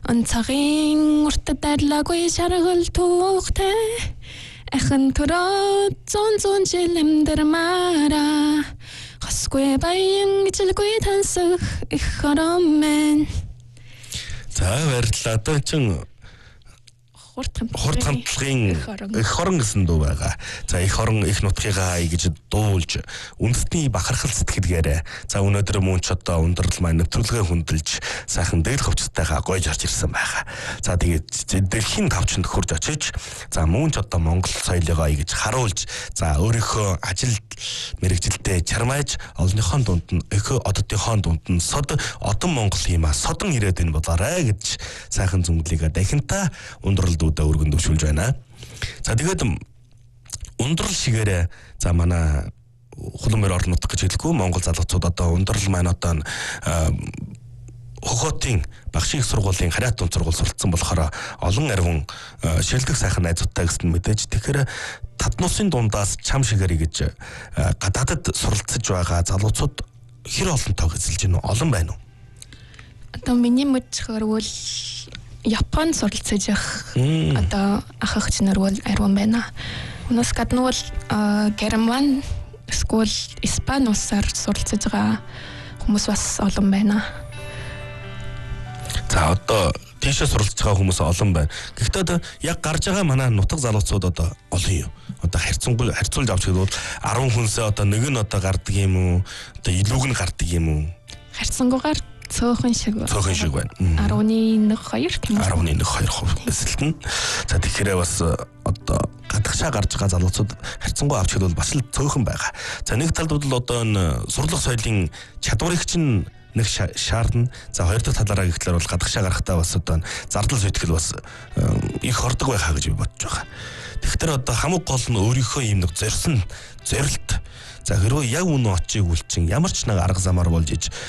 Онцгийн уртад дайрлагүй шаргал түүхтэй Эхэн төрөд зон жил амьдрмаараа Хосгүй баян ижилгүй тансах их хором мен За баярлалаа. Одоо чинь хурд хамтлагын их хорон гэсэн дуу байгаа. За их хорон их нутгийнхаа гэж дуулж үндэсний бахархал сэтгэлгээрээ за өнөөдөр мөн ч одоо ундрал маань нэвтрүүлгээ хүндэлж сайхан дээл хөвчтойгоо гойж орж ирсэн байгаа. За тэгээд дэлхийн тавчанд хурж очиж за мөн ч одоо Монгол соёлыгоо гэж харуулж за өөрийнхөө ажил мэрэгжилдээ чармааж олонныхон дунд нь өхөө оддынхон дунд нь сод одон Монгол юмаа содон ирээд энэ болоорой гэж сайхан зүмглийгээ дахинтаа ундралд өргөн дэвшүүлж байна. За тэгээд ундрал шигээрээ за манай хулмөр орон нутг гэж хэлэхгүй Монгол залуучууд одоо ундрал маань одоо хохотын багшийн сургуулийн хариат сургууль суралцсан болохоор олон арвин шилдэг сайхан найзуудтай гэсэн мэдээж тэгэхээр татнуусын дундаас чам шигэрий гэж гадаадд суралцж байгаа залуучууд хэр олонтойг эзэлж гинэ олон байна уу? Одоо миний мэдхэрвэл Япон суралцж явах одоо ах эгч нар бол арван байна. Өнөөс гадна бол Герман, эсвэл Испани улсаар суралцж байгаа хүмүүс бас олон байна. За одоо тийшээ суралцж байгаа хүмүүс олон байна. Гэхдээ одоо яг гарч байгаа манай нутаг залуучууд одоо олон юм. Одоо харьцуулж авч хэлбэл 10 хүнсээ одоо нэг нь одоо гардаг юм уу? Одоо илүүг нь гардаг юм уу? Харьцангуйгаар цөөхөн шиг байна. 11-2 тийм үү? 11-2% эсэлтэн. За тэгэхээр бас одоо гадагшаа гарч байгаа залуучууд харьцангуй авч хэлбэл бас л цөөхөн байгаа. За нэг талд бол одоо энэ сурлах соёлын чадварыг чинь нэг шаардна. За хоёр дахь талаараа гэхлээр бол гадагшаа гарахтаа бас одоо зардал зүйтгэл бас их хордог байхаа гэж би бодож байгаа. Тэгэхээр одоо хамаг гол нь өөрийнхөө юм нэг зорилт. За хэрвээ яг үнэн очийг үлчин ямар ч нэг арга замаар болж иж